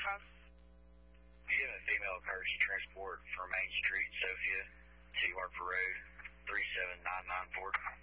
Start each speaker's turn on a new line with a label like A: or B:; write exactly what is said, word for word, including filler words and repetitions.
A: call?
B: Do you have a female emergency transport from Main Street, Sophia, to Harper Road, three seven nine nine four?